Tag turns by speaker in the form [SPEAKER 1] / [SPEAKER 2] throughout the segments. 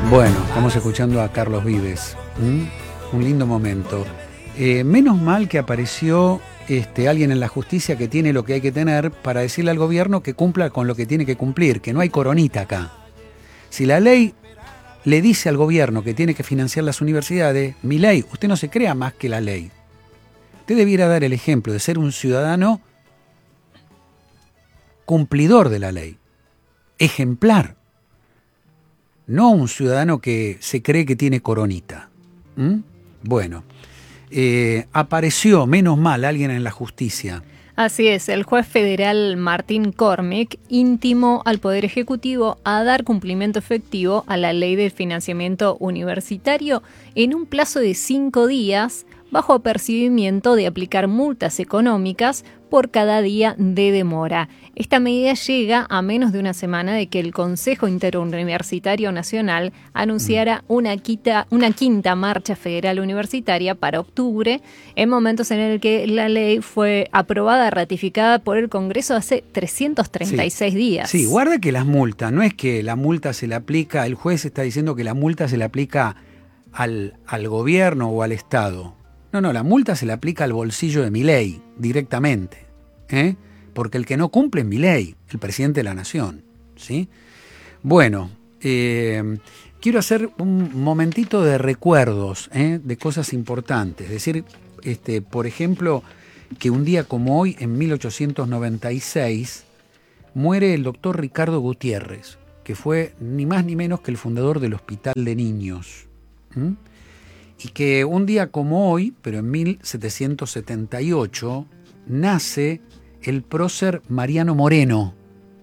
[SPEAKER 1] Bueno, estamos escuchando a Carlos Vives. Un lindo momento. Menos mal que apareció alguien en la justicia que tiene lo que hay que tener para decirle al gobierno que cumpla con lo que tiene que cumplir, que no hay coronita acá. Si la ley le dice al gobierno que tiene que financiar las universidades, Milei, usted no se crea más que la ley. Usted debiera dar el ejemplo de ser un ciudadano cumplidor de la ley, ejemplar, no un ciudadano que se cree que tiene coronita. Bueno, apareció, menos mal, alguien en la justicia.
[SPEAKER 2] Así es, el juez federal Martín Cormick intimó al Poder Ejecutivo a dar cumplimiento efectivo a la ley del financiamiento universitario en un plazo de 5 días, bajo apercibimiento de aplicar multas económicas por cada día de demora. Esta medida llega a menos de una semana de que el Consejo Interuniversitario Nacional anunciara una quinta marcha federal universitaria para octubre, en momentos en el que la ley fue aprobada, ratificada por el Congreso hace 336 días.
[SPEAKER 1] Sí, guarda que las multas, no es que la multa se le aplica, el juez está diciendo que la multa se le aplica al gobierno o al Estado. No, la multa se le aplica al bolsillo de Milei directamente, porque el que no cumple es Milei, el presidente de la nación, ¿sí? Bueno, quiero hacer un momentito de recuerdos, de cosas importantes. Es decir, por ejemplo, que un día como hoy, en 1896, muere el doctor Ricardo Gutiérrez, que fue ni más ni menos que el fundador del Hospital de Niños. Y que un día como hoy, pero en 1778, nace el prócer Mariano Moreno.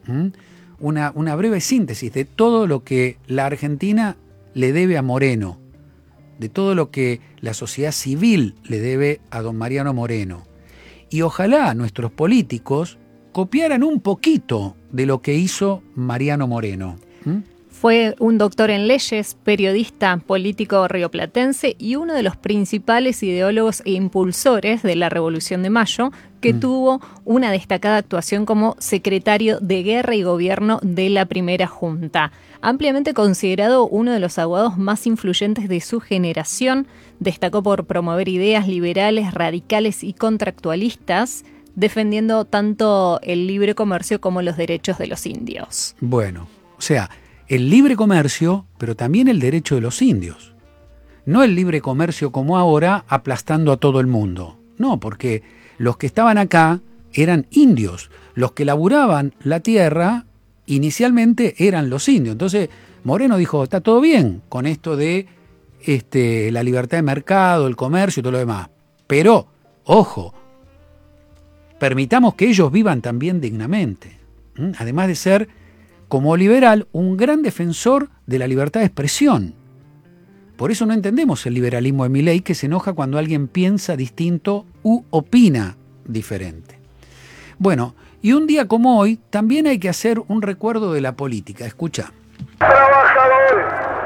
[SPEAKER 1] Una breve síntesis de todo lo que la Argentina le debe a Moreno, de todo lo que la sociedad civil le debe a don Mariano Moreno. Y ojalá nuestros políticos copiaran un poquito de lo que hizo Mariano Moreno.
[SPEAKER 2] Fue un doctor en leyes, periodista político rioplatense y uno de los principales ideólogos e impulsores de la Revolución de Mayo, que tuvo una destacada actuación como secretario de Guerra y Gobierno de la Primera Junta. Ampliamente considerado uno de los abogados más influyentes de su generación, destacó por promover ideas liberales, radicales y contractualistas, defendiendo tanto el libre comercio como los derechos de los indios.
[SPEAKER 1] Bueno, o sea, el libre comercio, pero también el derecho de los indios. No el libre comercio como ahora, aplastando a todo el mundo. No, porque los que estaban acá eran indios. Los que laburaban la tierra inicialmente eran los indios. Entonces Moreno dijo, está todo bien con esto de la libertad de mercado, el comercio y todo lo demás. Pero, ojo, permitamos que ellos vivan también dignamente. Además de ser, como liberal, un gran defensor de la libertad de expresión. Por eso no entendemos el liberalismo de Milei, que se enoja cuando alguien piensa distinto u opina diferente. Bueno, y un día como hoy, también hay que hacer un recuerdo de la política. Escucha.
[SPEAKER 3] Trabajadores.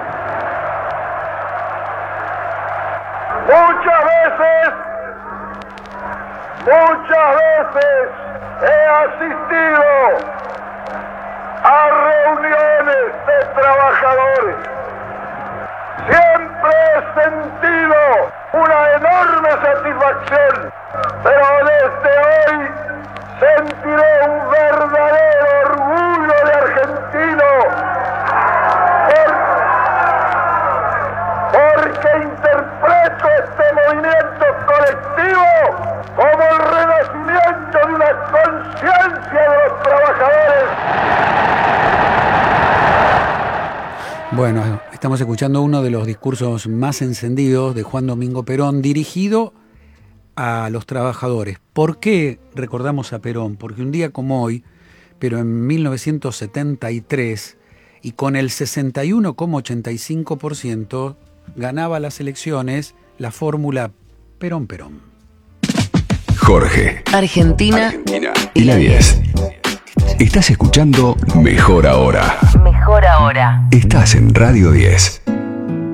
[SPEAKER 3] Muchas veces he asistido a reuniones de trabajadores. Siempre he sentido una enorme satisfacción, pero desde hoy sentiré un verdadero orgullo de argentino, porque interpreto este movimiento colectivo como el renacimiento de una conciencia de los trabajadores.
[SPEAKER 1] Bueno, estamos escuchando uno de los discursos más encendidos de Juan Domingo Perón, dirigido a los trabajadores. ¿Por qué recordamos a Perón? Porque un día como hoy, pero en 1973, y con el 61,85%, ganaba las elecciones la fórmula Perón-Perón.
[SPEAKER 4] Jorge, Argentina y la 10. Estás escuchando Mejor Ahora. Mejor Ahora. Estás en Radio 10.